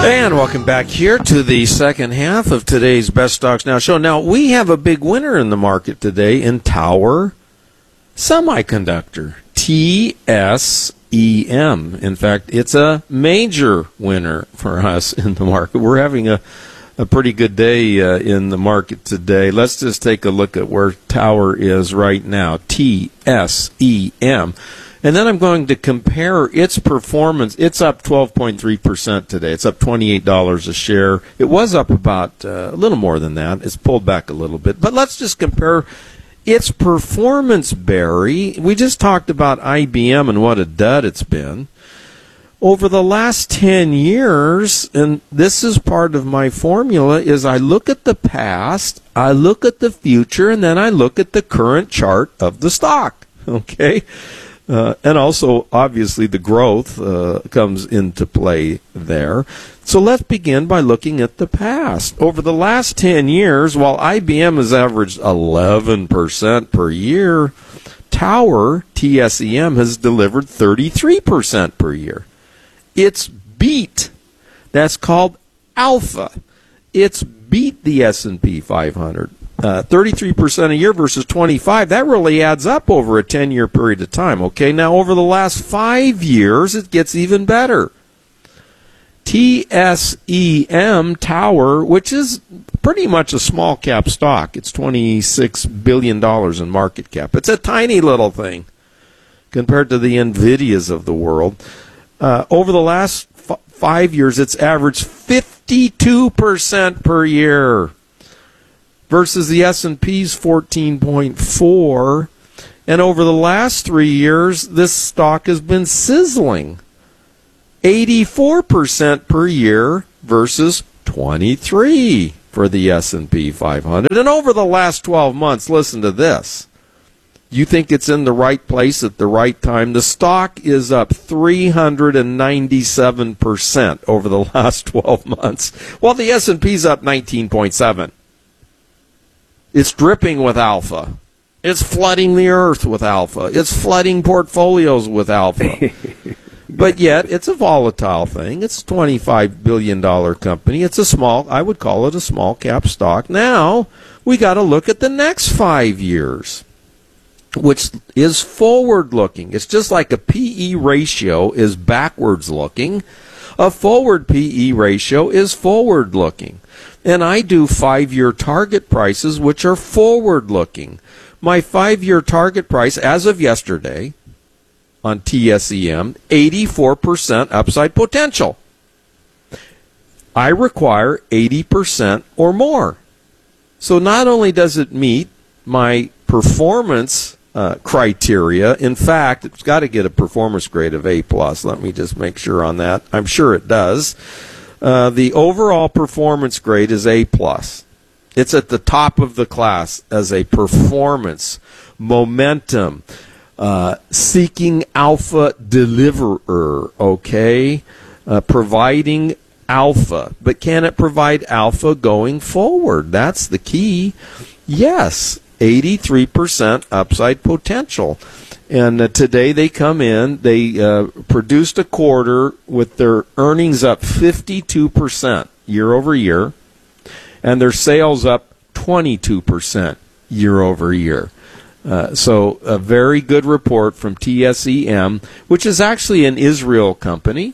And welcome back here to the second half of today's Best Stocks Now show. Now, we have a big winner in the market today in Tower Semiconductor, TSEM. In fact, it's a major winner for us in the market. We're having a pretty good day in the market today. Let's just take a look at where Tower is right now, TSEM. And then I'm going to compare its performance. It's up 12.3% today. It's up $28 a share. It was up about a little more than that. It's pulled back a little bit. But let's just compare its performance, Barry. We just talked about IBM and what a dud it's been. Over the last 10 years, and this is part of my formula, is I look at the past, I look at the future, and then I look at the current chart of the stock. Okay? And also, obviously, the growth comes into play there. So let's begin by looking at the past. Over the last 10 years, while IBM has averaged 11% per year, Tower, TSEM, has delivered 33% per year. It's beat. That's called alpha. It's beat the S&P 500. 33% a year versus 25, that really adds up over a 10-year period of time. Okay, now over the last 5 years, it gets even better. TSEM, Tower, which is pretty much a small cap stock. It's $26 billion in market cap. It's a tiny little thing compared to the NVIDIAs of the world. Over the last 5 years, it's averaged 52% per year. Versus the S&P's 14.4, and over the last 3 years, this stock has been sizzling, 84% per year versus 23 for the S&P 500. And over the last 12 months, listen to this. You think it's in the right place at the right time? The stock is up 397% over the last 12 months, while the S&P's up 19.7. It's dripping with alpha. It's flooding the earth with alpha. It's flooding portfolios with alpha. But yet, it's a volatile thing. It's a $25 billion company. It's a small, I would call it a small cap stock. Now, we got to look at the next 5 years, which is forward looking. It's just like a PE ratio is backwards looking. A forward PE ratio is forward looking. And I do 5-year target prices, which are forward-looking. My 5-year target price, as of yesterday, on TSEM, 84% upside potential. I require 80% or more. So not only does it meet my performance criteria, in fact, it's got to get a performance grade of A+. Let me just make sure on that. I'm sure it does. The overall performance grade is A+. It's at the top of the class as a performance, momentum, seeking alpha deliverer, okay? Providing alpha. But can it provide alpha going forward? That's the key. Yes, 83% upside potential. And today they come in, they produced a quarter with their earnings up 52% year over year, and their sales up 22% year over year. So a very good report from TSEM, which is actually an Israeli company,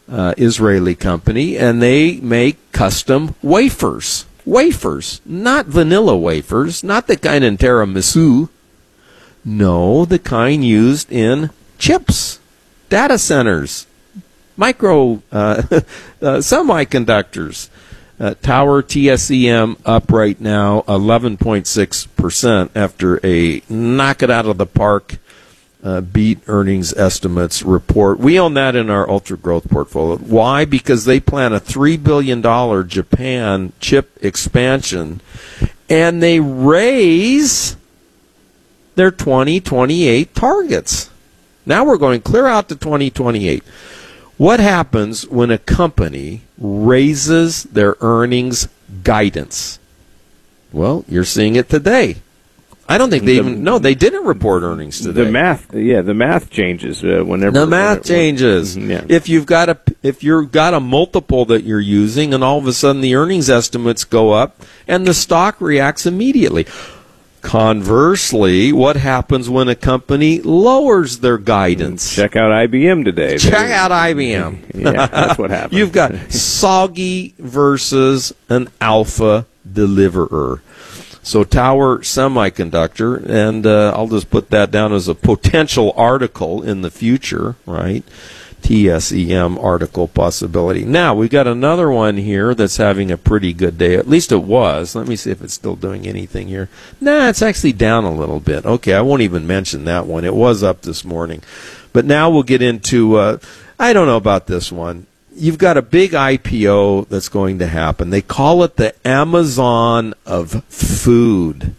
and they make custom wafers. Wafers, not vanilla wafers, not the kind in tiramisu. No, the kind used in chips, data centers, micro semiconductors. Tower TSEM up right now 11.6% after a knock it out of the park beat earnings estimates report. We own that in our ultra growth portfolio. Why? Because they plan a $3 billion Japan chip expansion, and they raise their 2028 targets. Now we're going clear out to 2028. What happens when a company raises their earnings guidance? Well, you're seeing it today. I don't think they even. No, they didn't report earnings today. The math changes whenever. The math changes. Yeah. If you've got a multiple that you're using, and all of a sudden the earnings estimates go up, and the stock reacts immediately. Conversely, what happens when a company lowers their guidance? Check out IBM today. Check out IBM. Yeah, that's what happens. You've got soggy versus an alpha deliverer. So Tower Semiconductor, and I'll just put that down as a potential article in the future, right? TSEM article possibility. Now, we've got another one here that's having a pretty good day. At least it was. Let me see if it's still doing anything here. Nah, it's actually down a little bit. Okay, I won't even mention that one. It was up this morning. But now we'll get into, I don't know about this one. You've got a big IPO that's going to happen. They call it the Amazon of food.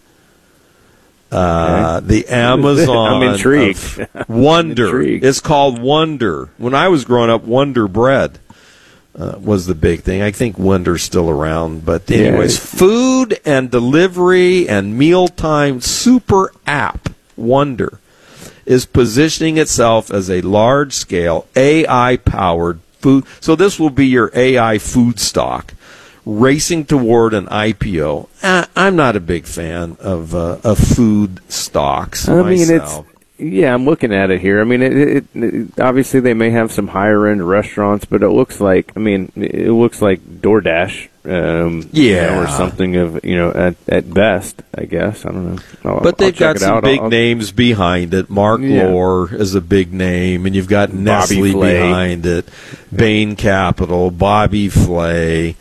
The Amazon I'm intrigued. of Wonder. It's called Wonder. When I was growing up, Wonder Bread was the big thing. I think Wonder's still around. But anyways, food and delivery and mealtime super app, Wonder, is positioning itself as a large-scale AI-powered food. So this will be your AI food stock, racing toward an IPO. I'm not a big fan of food stocks myself. I'm looking at it here. I mean, it obviously they may have some higher end restaurants, but it looks like DoorDash, or something of at best, I guess. I don't know. But they've got some big names behind it. Mark Lohr is a big name, and you've got Nestle behind it, Bain Capital, Bobby Flay.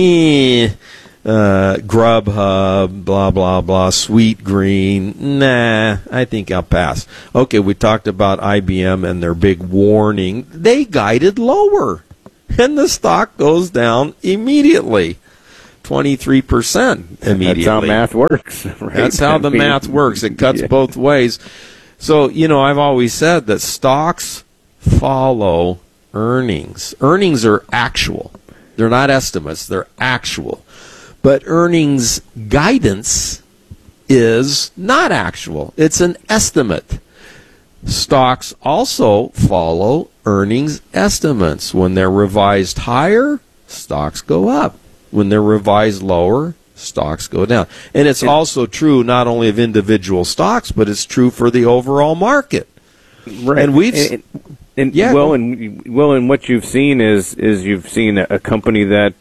Grubhub, blah, blah, blah, Sweet Green. Nah, I think I'll pass. Okay, we talked about IBM and their big warning. They guided lower, and the stock goes down immediately. 23% immediately. That's how math works, right? That's how the math works. It cuts both ways. So, I've always said that stocks follow earnings. Earnings are actual. They're not estimates, they're actual. But earnings guidance is not actual. It's an estimate. Stocks also follow earnings estimates. When they're revised higher, stocks go up. When they're revised lower, stocks go down. And it's also true not only of individual stocks, but it's true for the overall market. Right. And we've... And what you've seen is you've seen a company that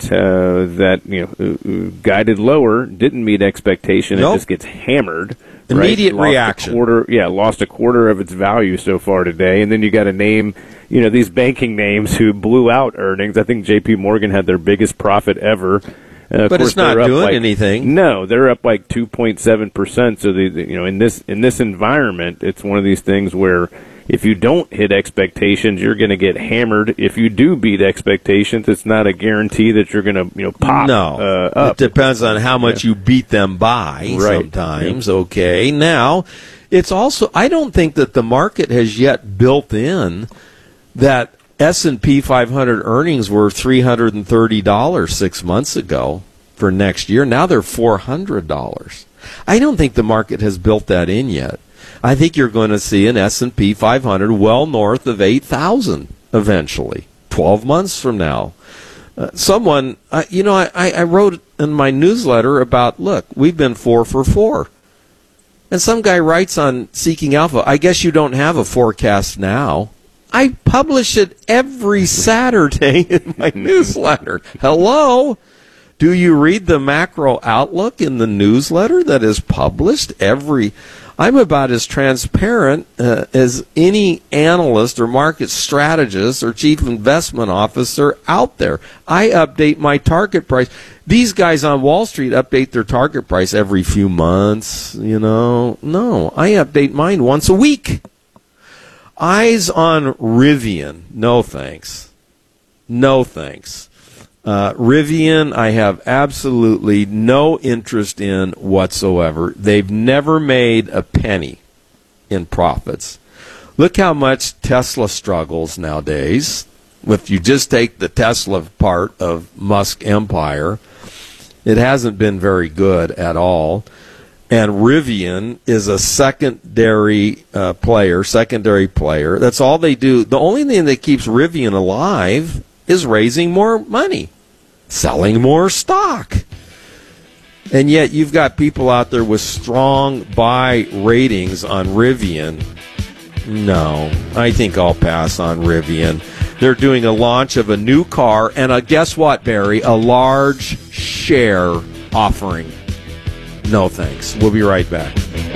guided lower, didn't meet expectation, and just gets hammered. Immediate reaction. Lost a quarter of its value so far today, and then you got a name, these banking names who blew out earnings. I think J.P. Morgan had their biggest profit ever. But it's not doing anything. No, they're up like 2.7%. So in this environment, it's one of these things where if you don't hit expectations, you're going to get hammered. If you do beat expectations, it's not a guarantee that you're going to pop. No, up. It depends on how much you beat them by. Right. Sometimes. Okay, now it's also I don't think that the market has yet built in that S&P 500 earnings were $330 6 months ago for next year. Now they're $400. I don't think the market has built that in yet. I think you're going to see an S&P 500 well north of 8,000 eventually, 12 months from now. Someone, I wrote in my newsletter about, look, we've been 4 for 4. And some guy writes on Seeking Alpha, I guess you don't have a forecast now. I publish it every Saturday in my newsletter. Hello? Do you read the macro outlook in the newsletter that is published I'm about as transparent as any analyst or market strategist or chief investment officer out there. I update my target price. These guys on Wall Street update their target price every few months, No, I update mine once a week. Eyes on Rivian. No thanks. No thanks. Rivian, I have absolutely no interest in whatsoever. They've never made a penny in profits. Look how much Tesla struggles nowadays. If you just take the Tesla part of Musk empire, it hasn't been very good at all. And Rivian is a secondary player. That's all they do. The only thing that keeps Rivian alive is raising more money, selling more stock. And yet you've got people out there with strong buy ratings on Rivian. No, I think I'll pass on Rivian. They're doing a launch of a new car and guess what, Barry? A large share offering. No thanks. We'll be right back.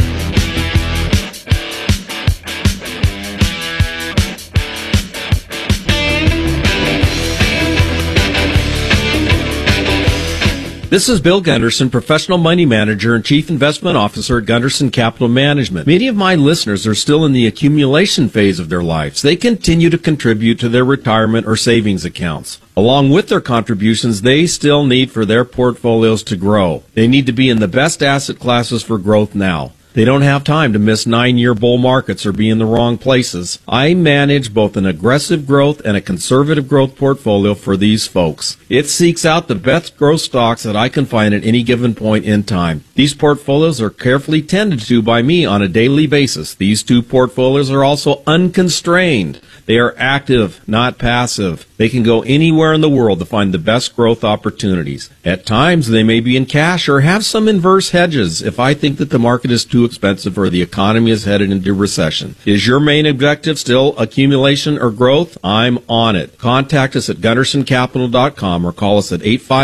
This is Bill Gunderson, Professional Money Manager and Chief Investment Officer at Gunderson Capital Management. Many of my listeners are still in the accumulation phase of their lives. They continue to contribute to their retirement or savings accounts. Along with their contributions, they still need for their portfolios to grow. They need to be in the best asset classes for growth now. They don't have time to miss 9-year bull markets or be in the wrong places. I manage both an aggressive growth and a conservative growth portfolio for these folks. It seeks out the best growth stocks that I can find at any given point in time. These portfolios are carefully tended to by me on a daily basis. These two portfolios are also unconstrained. They are active, not passive. They can go anywhere in the world to find the best growth opportunities. At times, they may be in cash or have some inverse hedges if I think that the market is too expensive or the economy is headed into recession. Is your main objective still accumulation or growth? I'm on it. Contact us at GundersonCapital.com or call us at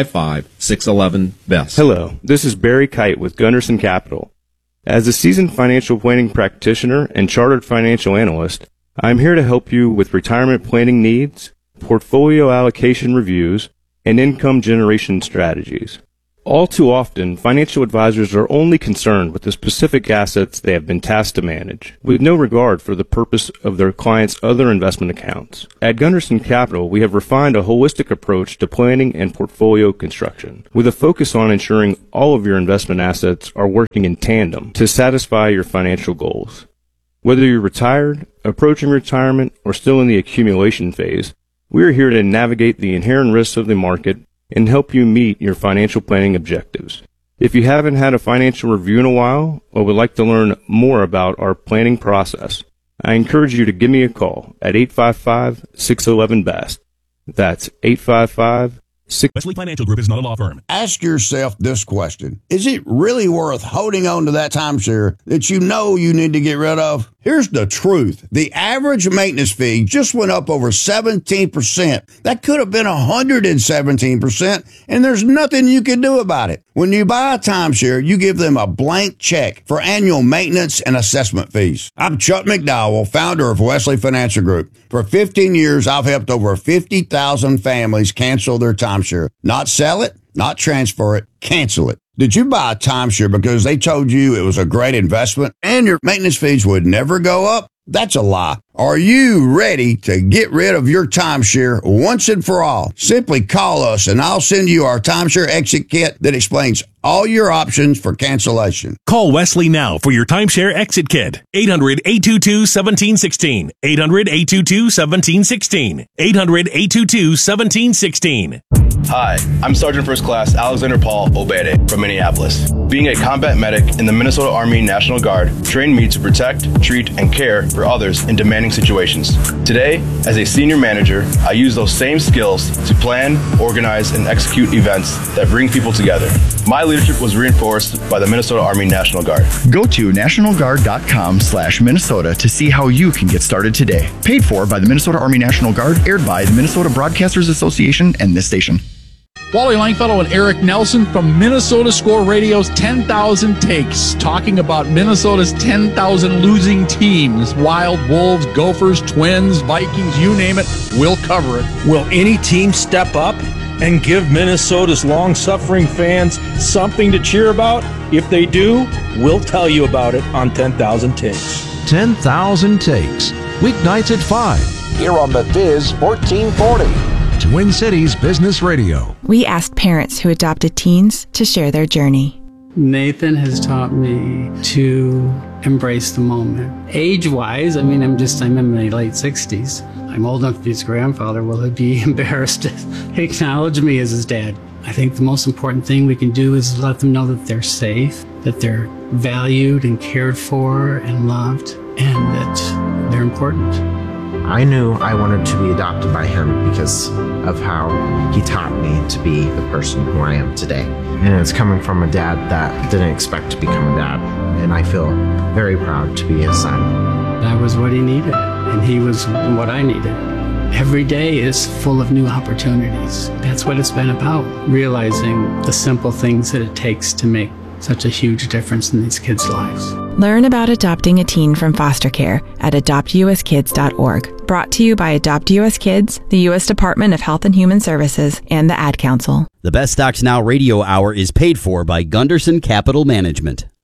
855-611-BEST. Hello, this is Barry Kite with Gunderson Capital. As a seasoned financial planning practitioner and chartered financial analyst, I'm here to help you with retirement planning needs, portfolio allocation reviews, and income generation strategies. All too often, financial advisors are only concerned with the specific assets they have been tasked to manage, with no regard for the purpose of their clients' other investment accounts. At Gunderson Capital, we have refined a holistic approach to planning and portfolio construction, with a focus on ensuring all of your investment assets are working in tandem to satisfy your financial goals. Whether you're retired, approaching retirement, or still in the accumulation phase, we are here to navigate the inherent risks of the market and help you meet your financial planning objectives. If you haven't had a financial review in a while or would like to learn more about our planning process, I encourage you to give me a call at 855-611-BEST. That's 855-611-BEST. Wesley Financial Group is not a law firm. Ask yourself this question. Is it really worth holding on to that timeshare that you know you need to get rid of? Here's the truth. The average maintenance fee just went up over 17%. That could have been 117%, and there's nothing you can do about it. When you buy a timeshare, you give them a blank check for annual maintenance and assessment fees. I'm Chuck McDowell, founder of Wesley Financial Group. For 15 years, I've helped over 50,000 families cancel their timeshare. Not sell it, not transfer it, cancel it. Did you buy a timeshare because they told you it was a great investment and your maintenance fees would never go up? That's a lie. Are you ready to get rid of your timeshare once and for all? Simply call us and I'll send you our timeshare exit kit that explains all your options for cancellation. Call Wesley now for your timeshare exit kit. 800-822-1716. 800-822-1716. 800-822-1716. Hi, I'm Sergeant First Class Alexander Paul Obede from Minneapolis. Being a combat medic in the Minnesota Army National Guard trained me to protect, treat, and care for others in demanding situations. Today, as a senior manager, I use those same skills to plan, organize, and execute events that bring people together. My leadership was reinforced by the Minnesota Army National Guard. Go to nationalguard.com/Minnesota to see how you can get started today. Paid for by the Minnesota Army National Guard, aired by the Minnesota Broadcasters Association and this station. Wally Langfellow and Eric Nelson from Minnesota Score Radio's 10,000 Takes, talking about Minnesota's 10,000 losing teams. Wild, Wolves, Gophers, Twins, Vikings, you name it, we'll cover it. Will any team step up and give Minnesota's long-suffering fans something to cheer about? If they do, we'll tell you about it on 10,000 Takes. 10,000 Takes, weeknights at 5, here on the Viz 1440. Twin Cities Business Radio. We asked parents who adopted teens to share their journey. Nathan has taught me to embrace the moment. Age-wise, I'm in my late 60s. I'm old enough to be his grandfather. Will he be embarrassed to acknowledge me as his dad? I think the most important thing we can do is let them know that they're safe, that they're valued and cared for and loved, and that they're important. I knew I wanted to be adopted by him because of how he taught me to be the person who I am today. And it's coming from a dad that didn't expect to become a dad. And I feel very proud to be his son. I was what he needed, and he was what I needed. Every day is full of new opportunities. That's what it's been about, realizing the simple things that it takes to make such a huge difference in these kids' lives. Learn about adopting a teen from foster care at adoptuskids.org. Brought to you by Adopt US Kids, the U.S. Department of Health and Human Services, and the Ad Council. The Best Stocks Now radio hour is paid for by Gunderson Capital Management.